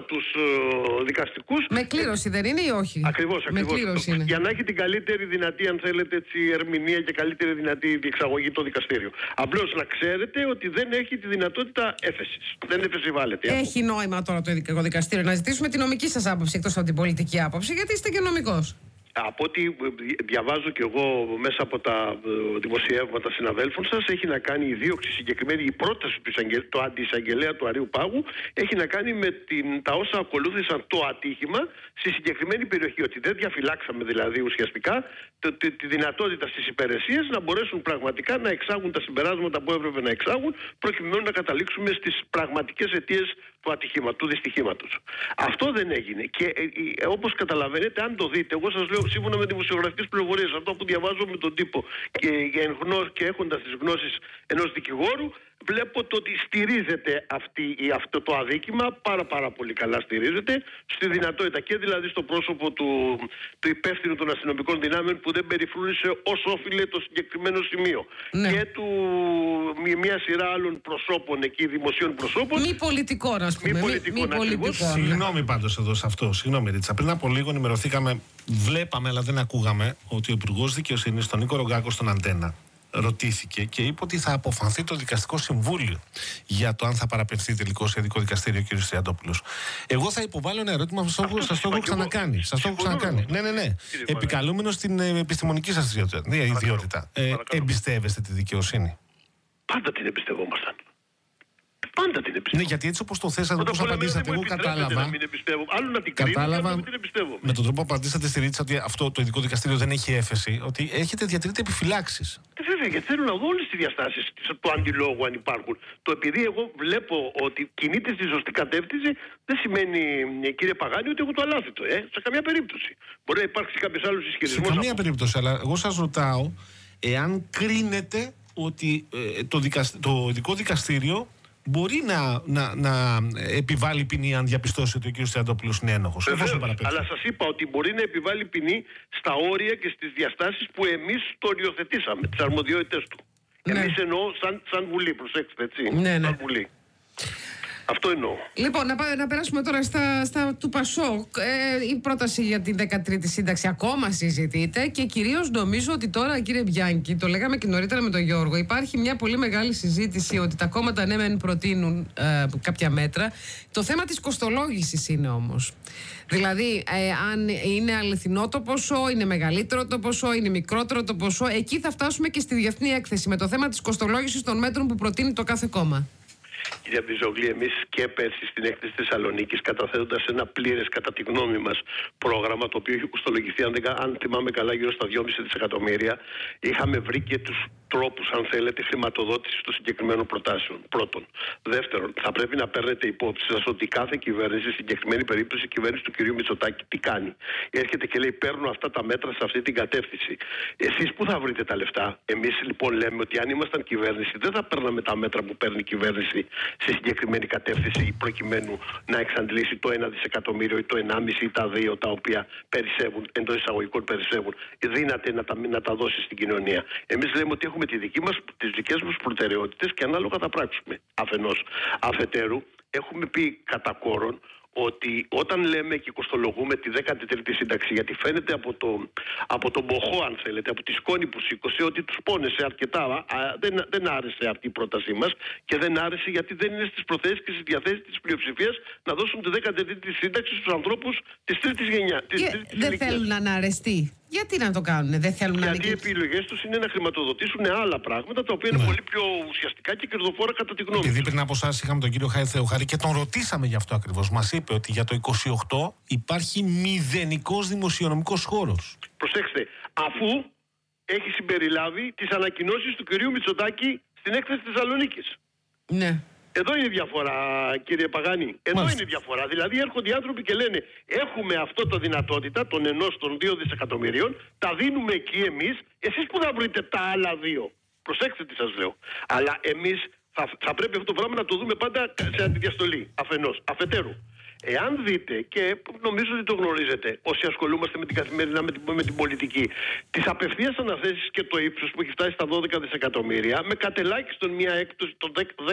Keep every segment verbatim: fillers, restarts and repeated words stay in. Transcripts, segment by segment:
τους ε, δικαστικούς. Με κλήρωση δεν είναι ή όχι? Ακριβώς, ακριβώς. Είναι. Για να έχει την καλύτερη δυνατή, αν θέλετε, έτσι, ερμηνεία και καλύτερη δυνατή διεξαγωγή το δικαστήριο. Απλώς να ξέρετε ότι δεν έχει τη δυνατότητα έφεσης. Δεν εφεσιβάλλεται. Έχει νόημα τώρα το ειδικό δικαστήριο να ζητήσουμε τη νομική σας άποψη εκτός από την πολιτική άποψη, γιατί είστε και νομικός. Από ό,τι διαβάζω και εγώ μέσα από τα δημοσιεύματα συναδέλφων σας, έχει να κάνει η δίωξη συγκεκριμένη, η πρόταση του, του αντιεισαγγελέα του Αρείου Πάγου έχει να κάνει με την, τα όσα ακολούθησαν το ατύχημα στη συγκεκριμένη περιοχή. Ότι δεν διαφυλάξαμε δηλαδή ουσιαστικά τη, τη, τη δυνατότητα στις υπηρεσίες να μπορέσουν πραγματικά να εξάγουν τα συμπεράσματα που έπρεπε να εξάγουν, προκειμένου να καταλήξουμε στις πραγματικές αιτίες του ατυχήματος, του δυστυχήματος. Αυτό δεν έγινε. Και ε, ε, όπως καταλαβαίνετε, αν το δείτε, εγώ σας λέω σύμφωνα με δημοσιογραφικές πληροφορίες, αυτό που διαβάζω με τον τύπο και, και έχοντας τις γνώσεις ενός δικηγόρου, βλέπω το ότι στηρίζεται αυτή, αυτό το αδίκημα, πάρα πάρα πολύ καλά στηρίζεται, στη δυνατότητα και δηλαδή στο πρόσωπο του, του υπεύθυνου των αστυνομικών δυνάμεων που δεν περιφρούνησε ως όφιλε το συγκεκριμένο σημείο. Ναι. Και του μια σειρά άλλων προσώπων εκεί, δημοσίων προσώπων. Μη πολιτικό, να πούμε. Μη πολιτικό, μη, μη πολιτικό. Συγγνώμη πάντως εδώ σε αυτό. Συγγνώμη, Ρίτσα. Πριν από λίγο ενημερωθήκαμε, βλέπαμε αλλά δεν ακούγαμε, ότι ο Υπουργός Δικαιοσύνης, τον Νίκο Ρογκάκο, στον Αντένα, ρωτήθηκε και είπε ότι θα αποφανθεί το Δικαστικό Συμβούλιο για το αν θα παραπευθεί τελικώς σε ειδικό δικαστήριο ο κ. Τριαντόπουλος. Εγώ θα υποβάλω ένα ερώτημα που σας το έχω ξανακάνει. Σας το έχω ξανακάνει. Ναι, ναι, ναι. Επικαλούμενο στην επιστημονική σας ιδιότητα. Ε, εμπιστεύεστε τη δικαιοσύνη? Πάντα την εμπιστευόμασταν. Πάντα την εμπιστεύω. Ναι, γιατί έτσι όπως το θέσατε, όπως απαντήσατε, εγώ κατάλαβα. Να μην άλλο να την κατάλαβα. Να την με τον τρόπο που απαντήσατε στη Ρίτσα ότι αυτό το ειδικό δικαστήριο δεν έχει έφεση, ότι έχετε διατηρείτε επιφυλάξεις. Ε, βέβαια, γιατί θέλω να δω όλες τις διαστάσεις του αντιλόγου αν υπάρχουν. Το επειδή εγώ βλέπω ότι κινείται στη σωστή κατεύθυνση, δεν σημαίνει, κύριε Παγάνη, ότι έχω το αλάθητο. Ε, σε καμία περίπτωση. Μπορεί να υπάρξει κάποιος άλλος ισχυρισμός. Σε καμία από... περίπτωση, αλλά εγώ σας ρωτάω εάν κρίνετε ότι ε, το, δικασ... το ειδικό δικαστήριο μπορεί να, να, να επιβάλλει ποινή αν διαπιστώσει ότι ο κ. Τριαντόπουλος είναι ένοχος. Αλλά σας είπα ότι μπορεί να επιβάλλει ποινή στα όρια και στις διαστάσεις που εμείς το οριοθετήσαμε, τις αρμοδιότητες του. Ναι. Εμείς εννοώ σαν, σαν Βουλή, προσέξτε, έτσι. Ναι, ναι. Σαν Βουλή. Αυτό εννοώ. Λοιπόν, να, να περάσουμε τώρα στα, στα του Πασόκ. Ε, η πρόταση για την δεκατρίτη σύνταξη ακόμα συζητείται και κυρίως νομίζω ότι τώρα, κύριε Μπιάνκη, το λέγαμε και νωρίτερα με τον Γιώργο, υπάρχει μια πολύ μεγάλη συζήτηση ότι τα κόμματα ναι μεν προτείνουν ε, κάποια μέτρα. Το θέμα της κοστολόγησης είναι όμως. Δηλαδή, ε, αν είναι αληθινό το ποσό, είναι μεγαλύτερο το ποσό, είναι μικρότερο το ποσό, εκεί θα φτάσουμε και στη διεθνή έκθεση με το θέμα της κοστολόγησης των μέτρων που προτείνει το κάθε κόμμα. Κύριε Μπιζόγλη, εμείς και πέρσι στην έκθεση της Θεσσαλονίκης, καταθέτοντας ένα πλήρες, κατά τη γνώμη μας, πρόγραμμα, το οποίο έχει κοστολογηθεί, αν, αν θυμάμαι καλά, γύρω στα δυόμισι δισεκατομμύρια, είχαμε βρει και τους τρόπους, αν θέλετε, χρηματοδότησης των συγκεκριμένων προτάσεων. Πρώτον. Δεύτερον, θα πρέπει να παίρνετε υπόψη σας ότι κάθε κυβέρνηση, στην συγκεκριμένη περίπτωση η κυβέρνηση του κυρίου Μητσοτάκη, τι κάνει? Έρχεται και λέει: παίρνω αυτά τα μέτρα σε αυτή την κατεύθυνση. Εσείς πού θα βρείτε τα λεφτά? Εμείς λοιπόν λέμε ότι αν ήμασταν κυβέρνηση, δεν θα παίρναμε τα μέτρα που παίρνει η κυβέρνηση σε συγκεκριμένη κατεύθυνση, προκειμένου να εξαντλήσει το ένα δισεκατομμύριο ή το ενάμιση ή τα δύο, τα οποία περισσεύουν, εντός εισαγωγικών περισσεύουν, δύναται να τα, να τα δώσει στην κοινωνία. Εμείς λέμε ότι έχουμε τη δική μας, τις δικές μας προτεραιότητες και ανάλογα θα πράξουμε. Αφενός. Αφετέρου, έχουμε πει κατά κόρον ότι όταν λέμε και κοστολογούμε τη δέκατη τρίτη σύνταξη, γιατί φαίνεται από, το, από τον μποχό, αν θέλετε, από τη σκόνη που σήκωσε, ότι τους πόνεσε αρκετά. Α, δεν, δεν άρεσε αυτή η πρότασή μας και δεν άρεσε γιατί δεν είναι στις προθέσεις και στις διαθέσεις της πλειοψηφίας να δώσουν τη δέκατη τρίτη σύνταξη στους ανθρώπους της τρίτης γενιάς. Δεν θέλουν να αναρεστεί. Γιατί να το κάνουν, δεν θέλουν γιατί να Γιατί οι επιλογές τους είναι να χρηματοδοτήσουν άλλα πράγματα, τα οποία είναι ναι. πολύ πιο ουσιαστικά και κερδοφόρα κατά τη γνώμη. Επειδή πριν από εσάς είχαμε τον κύριο Χάη Θεοχάρη και τον ρωτήσαμε γι' αυτό ακριβώς. Μας είπε ότι για το είκοσι οκτώ υπάρχει μηδενικός δημοσιονομικός χώρος. Προσέξτε, αφού έχει συμπεριλάβει τις ανακοινώσεις του κυρίου Μητσοτάκη στην έκθεση της Θεσσαλονίκης. Ναι. Εδώ είναι η διαφορά, κύριε Παγάνη. Εδώ Μάλιστα. είναι η διαφορά. Δηλαδή έρχονται οι άνθρωποι και λένε: έχουμε αυτό το δυνατότητα των ενός των δύο δισεκατομμυρίων, τα δίνουμε εκεί εμείς. Εσείς που θα βρείτε τα άλλα δύο? Προσέξτε τι σας λέω. Αλλά εμείς θα, θα πρέπει αυτό το πράγμα να το δούμε πάντα σε αντιδιαστολή. Αφενός. Αφετέρου. Εάν δείτε, και νομίζω ότι το γνωρίζετε, όσοι ασχολούμαστε με την καθημερινά, με την, με την πολιτική, τις απευθείας αναθέσεις και το ύψος που έχει φτάσει στα δώδεκα δισεκατομμύρια, με κατελάχιστον μια έκπτωση των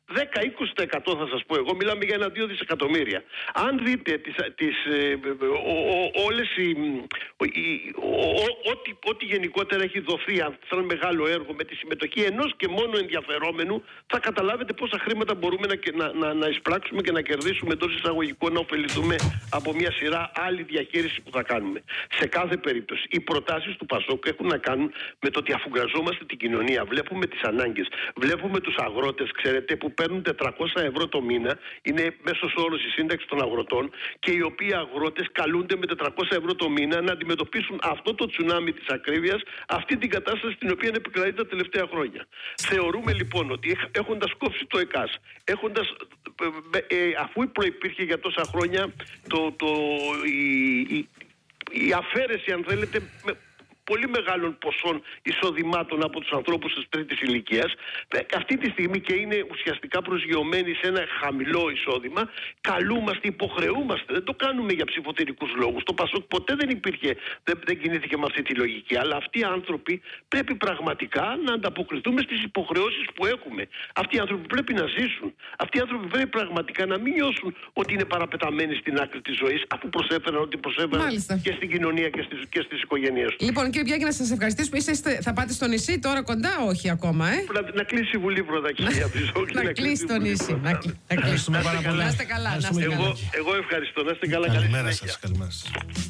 δέκα με είκοσι τοις εκατό θα σας πω εγώ, μιλάμε για ένα δύο δισεκατομμύρια. Αν δείτε τις, τις, ε, ο, ο, όλες οι, οι ο, ο, ό,τι, ό,τι γενικότερα έχει δοθεί σαν μεγάλο έργο με τη συμμετοχή ενός και μόνο ενδιαφερόμενου, θα καταλάβετε πόσα χρήματα μπορούμε να, να, να, να εισπράξουμε και να κερδίσουμε εντός εισαγωγικών, να ωφεληθούμε από μια σειρά άλλη διαχείριση που θα κάνουμε. Σε κάθε περίπτωση, οι προτάσεις του Πασόκ έχουν να κάνουν με το ότι αφουγκραζόμαστε την κοινωνία, βλέπουμε τις ανάγκες, βλέπουμε τους αγρότες, ξέρετε, που παίρνουν τετρακόσια ευρώ το μήνα, είναι μέσος όρος η σύνταξη των αγροτών, και οι οποίοι αγρότες καλούνται με τετρακόσια ευρώ το μήνα να αντιμετωπίσουν αυτό το τσουνάμι της ακρίβειας, αυτή την κατάσταση την οποία επικρατεί τα τελευταία χρόνια. Θεωρούμε λοιπόν ότι έχοντας κόψει το ΕΚΑΣ, έχοντας, ε, ε, αφού προϋπήρχε για τόσα χρόνια το, το, η, η, η αφαίρεση, αν θέλετε, με πολύ μεγάλων ποσών εισοδημάτων από τους ανθρώπους της τρίτης ηλικίας, αυτή τη στιγμή, και είναι ουσιαστικά προσγειωμένοι σε ένα χαμηλό εισόδημα, καλούμαστε, υποχρεούμαστε, δεν το κάνουμε για ψηφοθερικούς λόγους. Το Πασόκ ποτέ δεν υπήρχε, δεν, δεν κινήθηκε με αυτή τη λογική, αλλά αυτοί οι άνθρωποι πρέπει πραγματικά να ανταποκριθούμε στις υποχρεώσεις που έχουμε. Αυτοί οι άνθρωποι πρέπει να ζήσουν. Αυτοί οι άνθρωποι πρέπει πραγματικά να μην νιώσουν ότι είναι παραπεταμένοι στην άκρη της ζωής, αφού προσέφεραν ό,τι προσέφεραν και στην κοινωνία και στις, και στις οικογένειες τους. Λοιπόν, κύριε Μπιάκη, να σας ευχαριστήσουμε. Είστε, θα πάτε στο νησί τώρα κοντά, όχι ακόμα, ε? Να, να κλείσει η Βουλή πρώτα, κυρία Μπριζόγλη. Να κλείσει το νησί. Να Ευχαριστούμε πάρα πολύ. Να είστε καλά. Εγώ, εγώ ευχαριστώ. Να είστε καλά. Καλημέρα σας. Καλημέρα σας.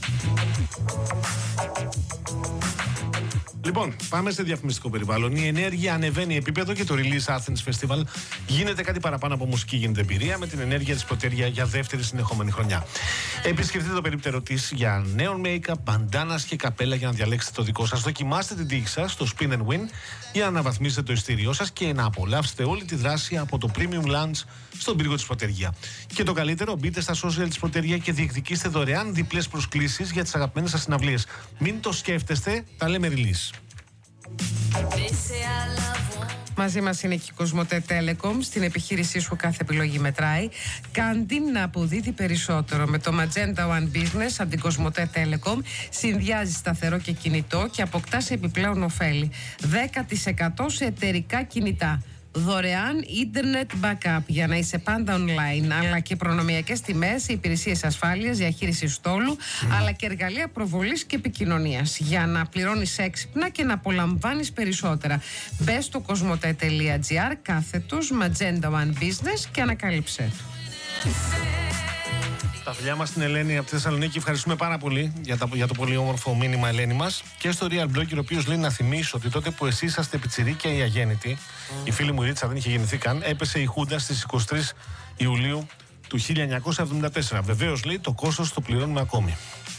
Λοιπόν, πάμε σε διαφημιστικό περιβάλλον. Η ενέργεια ανεβαίνει επίπεδο και το Release Athens Festival γίνεται κάτι παραπάνω από μουσική, γίνεται εμπειρία με την ενέργεια της Πρωτέρια για δεύτερη συνεχόμενη χρονιά. Επισκεφτείτε το περίπτερο της για νέων make-up, μπαντάνας και καπέλα για να διαλέξετε το δικό σας. Δοκιμάστε την τύχη σας στο Spin and Win για να αναβαθμίσετε το ειστήριό σας και να απολαύσετε όλη τη δράση από το Premium Lounge στον πύργο της Πρωτέρια. Και το καλύτερο, μπείτε στα social της Πρωτέρια και διεκδικήστε δωρεάν διπλές προσκλήσεις για τις αγαπημένες σας συναυλίες. Μην το σκέφτεστε, τα λέμε Release. Μαζί μας είναι και η Κοσμοτέ Telecom. Στην επιχείρησή σου κάθε επιλογή μετράει. Κάντι να αποδίδει περισσότερο. Με το Magenta One Business από την Κοσμοτέ Telecom συνδυάζει σταθερό και κινητό και αποκτάς επιπλέον ωφέλη. δέκα τοις εκατό σε εταιρικά κινητά. Δωρεάν ίντερνετ backup για να είσαι πάντα online, αλλά και προνομιακές τιμές, υπηρεσίες ασφάλειας, διαχείριση στόλου, mm. αλλά και εργαλεία προβολής και επικοινωνίας για να πληρώνεις έξυπνα και να απολαμβάνεις περισσότερα. Μπες στο κοσμοτέ τελεία τζι άρ κάθετος Magenta One Business και ανακάλυψε. Τα φιλιά μας στην Ελένη από τη Θεσσαλονίκη. Ευχαριστούμε πάρα πολύ για, τα, για το πολύ όμορφο μήνυμα, Ελένη μας. Και στο Real Blogger, ο οποίος λέει να θυμίσω ότι τότε που εσείς είσαστε πιτσιρίκια ή αγέννητοι, mm. η φίλη μου η Ρίτσα δεν είχε γεννηθεί καν, έπεσε η Χούντα στις εικοστή τρίτη Ιουλίου του χίλια εννιακόσια εβδομήντα τέσσερα. Βεβαίως, λέει, το κόστος το πληρώνουμε ακόμη.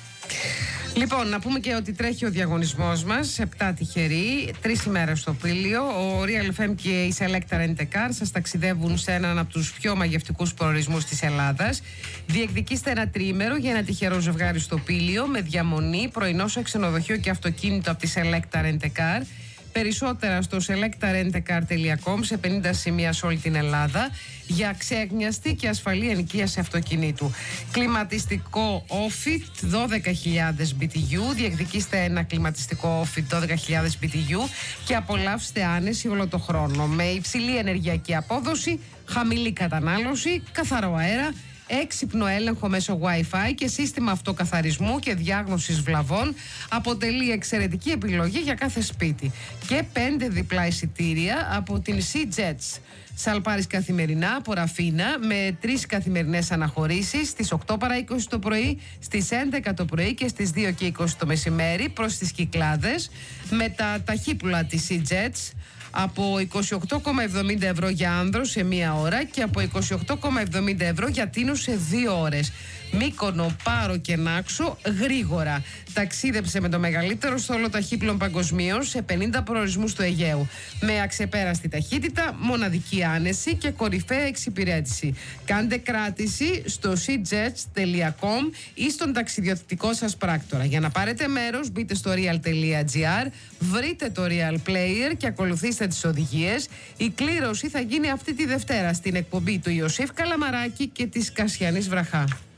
Λοιπόν, να πούμε και ότι τρέχει ο διαγωνισμός μας, επτά τυχεροί, τρεις ημέρες στο Πήλιο. Ο Real εφ εμ και η Selecta Rent a Car σας ταξιδεύουν σε έναν από τους πιο μαγευτικούς προορισμούς της Ελλάδας. Διεκδικήστε ένα τριήμερο για ένα τυχερό ζευγάρι στο Πήλιο με διαμονή, πρωινό σε ξενοδοχείο και αυτοκίνητο από τη Selecta Rent a Car. Περισσότερα στο selecta rent a car τελεία com σε πενήντα σημεία σε όλη την Ελλάδα για ξέγνιαστη και ασφαλή ενοικίαση αυτοκινήτου. Κλιματιστικό Ofit δώδεκα χιλιάδες μπι τι γιου. Διεκδικήστε ένα κλιματιστικό Ofit δώδεκα χιλιάδες μπι τι γιου και απολαύστε άνεση όλο το χρόνο. Με υψηλή ενεργειακή απόδοση, χαμηλή κατανάλωση, καθαρό αέρα, έξυπνο έλεγχο μέσω Wi-Fi και σύστημα αυτοκαθαρισμού και διάγνωσης βλαβών, αποτελεί εξαιρετική επιλογή για κάθε σπίτι. Και πέντε διπλά εισιτήρια από την SeaJets. Σαλπάρεις καθημερινά από Ραφίνα με τρεις καθημερινές αναχωρήσεις στις οκτώ παρά είκοσι το πρωί, στις έντεκα το πρωί και στις δύο και είκοσι το μεσημέρι προς τις Κυκλάδες, με τα ταχύπουλα της SeaJets από είκοσι οκτώ κόμμα εβδομήντα ευρώ για άνδρο σε μία ώρα και από είκοσι οκτώ κόμμα εβδομήντα ευρώ για τίνους σε δύο ώρες. Μύκονο, Πάρο και Νάξο γρήγορα. Ταξίδεψε με το μεγαλύτερο στόλο ταχύπλων παγκοσμίως σε πενήντα προορισμούς του Αιγαίου. Με αξεπέραστη ταχύτητα, μοναδική άνεση και κορυφαία εξυπηρέτηση. Κάντε κράτηση στο seajets τελεία com ή στον ταξιδιωτικό σας πράκτορα. Για να πάρετε μέρος, μπείτε στο real τελεία τζι άρ, βρείτε το Real Player και ακολουθήστε τις οδηγίες. Η κλήρωση θα γίνει αυτή τη Δευτέρα στην εκπομπή του Ιωσήφ Καλαμαράκη και της Κασιανής Βραχά.